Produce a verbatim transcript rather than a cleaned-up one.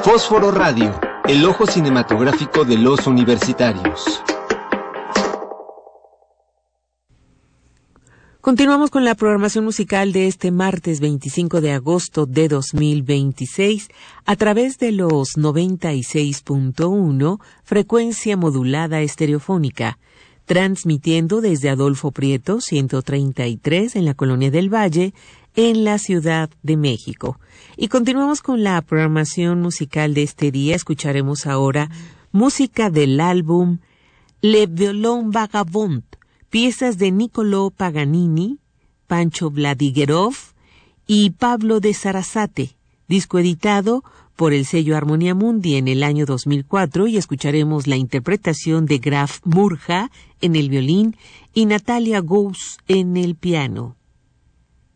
Fósforo Radio, el ojo cinematográfico de los universitarios. Continuamos con la programación musical de este martes veinticinco de agosto de dos mil veintiséis a través de los noventa y seis punto uno, frecuencia modulada estereofónica, transmitiendo desde Adolfo Prieto ciento treinta y tres en la Colonia del Valle, en la Ciudad de México. Y continuamos con la programación musical de este día. Escucharemos ahora música del álbum Le Violon Vagabond, piezas de Niccolò Paganini, Pancho Vladígerov y Pablo de Sarasate, disco editado por el sello Armonía Mundi en el año dos mil cuatro, y escucharemos la interpretación de Graf Murja en el violín y Natalia Gous en el piano.